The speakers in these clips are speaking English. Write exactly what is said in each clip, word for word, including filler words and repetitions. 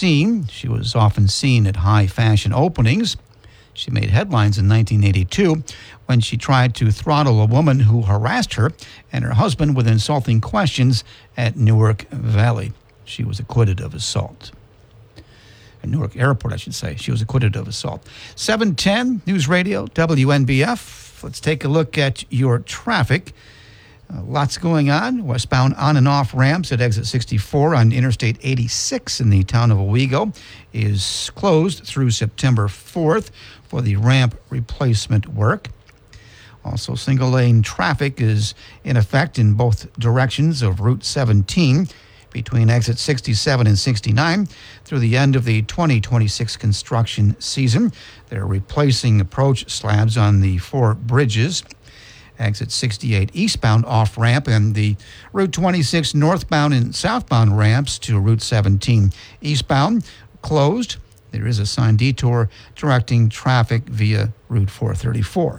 scene. She was often seen at high fashion openings. She made headlines in nineteen eighty-two when she tried to throttle a woman who harassed her and her husband with insulting questions at Newark Valley. She was acquitted of assault. At Newark Airport, I should say. She was acquitted of assault. seven ten News Radio, W N B F. Let's take a look at your traffic. Uh, lots going on. Westbound on and off ramps at exit sixty-four on Interstate eighty-six in the town of Owego is closed through September fourth for the ramp replacement work. Also, single-lane traffic is in effect in both directions of Route seventeen between exit sixty-seven and sixty-nine through the end of the twenty twenty-six construction season. They're replacing approach slabs on the four bridges. Exit sixty-eight eastbound off-ramp and the Route twenty-six northbound and southbound ramps to Route seventeen eastbound closed. There is a signed detour directing traffic via Route four thirty-four.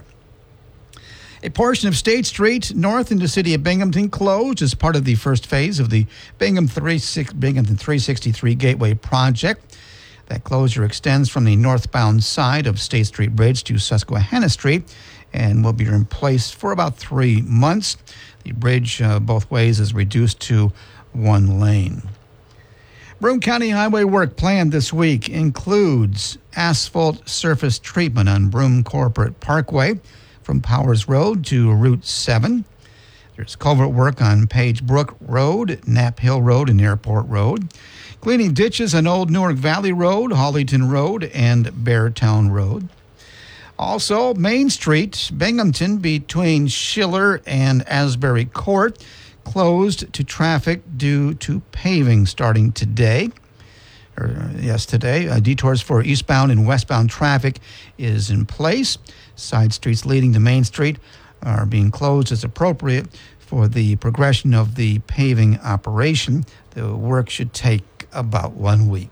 A portion of State Street north in the city of Binghamton closed as part of the first phase of the Bingham three sixty-three Gateway project. That closure extends from the northbound side of State Street Bridge to Susquehanna Street and will be in place for about three months. The bridge uh, both ways is reduced to one lane. Broome County Highway work planned this week includes asphalt surface treatment on Broome Corporate Parkway from Powers Road to Route seven. There's culvert work on Page Brook Road, Knapp Hill Road, and Airport Road. Cleaning ditches on Old Newark Valley Road, Hollyton Road, and Beartown Road. Also, Main Street, Binghamton, between Schiller and Asbury Court, closed to traffic due to paving starting today. Or, yes, today. Uh, detours for eastbound and westbound traffic is in place. Side streets leading to Main Street are being closed as appropriate for the progression of the paving operation. The work should take about one week.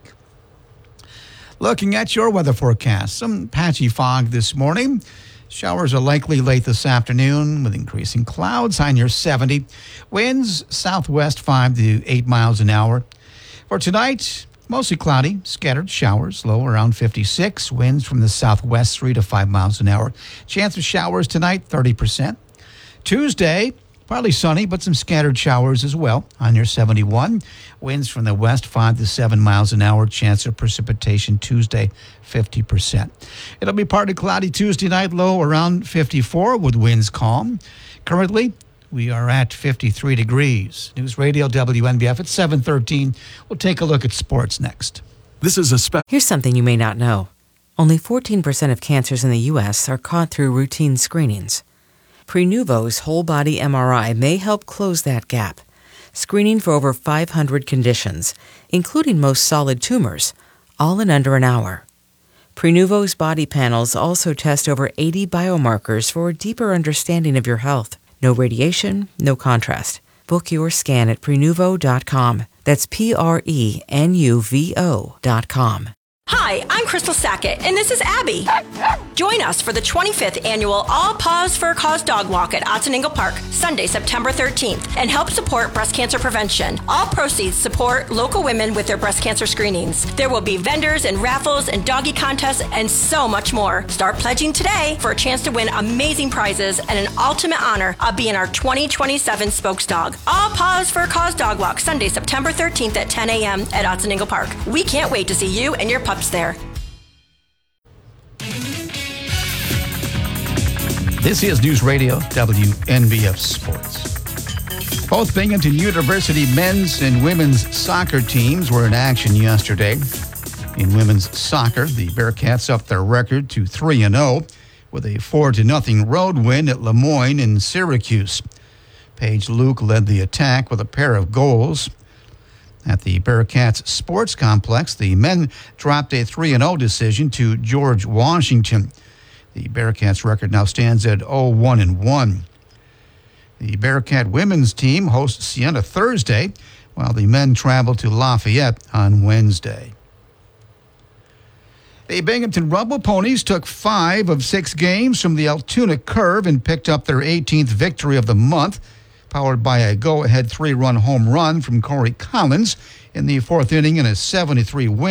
Looking at your weather forecast, some patchy fog this morning. Showers are likely late this afternoon with increasing clouds, high near seventy. Winds southwest five to eight miles an hour. For tonight, mostly cloudy, scattered showers, low around fifty-six. Winds from the southwest three to five miles an hour. Chance of showers tonight, thirty percent. Tuesday, partly sunny, but some scattered showers as well, on near seventy-one. Winds from the west, five to seven miles an hour. Chance of precipitation Tuesday, fifty percent. It'll be partly cloudy Tuesday night, low around fifty-four, with winds calm. Currently, we are at fifty-three degrees. News Radio W N B F at seven thirteen. We'll take a look at sports next. This is a spe- Here's something you may not know. Only fourteen percent of cancers in the U S are caught through routine screenings. Prenuvo's whole-body M R I may help close that gap, screening for over five hundred conditions, including most solid tumors, all in under an hour. Prenuvo's body panels also test over eighty biomarkers for a deeper understanding of your health. No radiation, no contrast. Book your scan at prenuvo dot com. That's P R E N U V O dot com. Hi, I'm Crystal Sackett, and this is Abby. Join us for the twenty-fifth annual All Paws for a Cause Dog Walk at Otsiningo Park, Sunday, September thirteenth, and help support breast cancer prevention. All proceeds support local women with their breast cancer screenings. There will be vendors and raffles and doggy contests and so much more. Start pledging today for a chance to win amazing prizes and an ultimate honor of being our twenty twenty-seven spokes dog. All Paws for a Cause Dog Walk, Sunday, September thirteenth at ten a.m. at Otsiningo Park. We can't wait to see you and your pups there. This is News Radio W N B F Sports. Both Binghamton University men's and women's soccer teams were in action yesterday. In women's soccer, the Bearcats upped their record to three and oh with a four to nothing road win at Lemoyne in Syracuse. Paige Luke led the attack with a pair of goals. At the Bearcats Sports Complex, the men dropped a three and oh decision to George Washington. The Bearcats record now stands at oh one and one. The Bearcat women's team hosts Siena Thursday, while the men travel to Lafayette on Wednesday. The Binghamton Rumble Ponies took five of six games from the Altoona Curve and picked up their eighteenth victory of the month, powered by a go-ahead three-run home run from Corey Collins in the fourth inning in a seven to three win.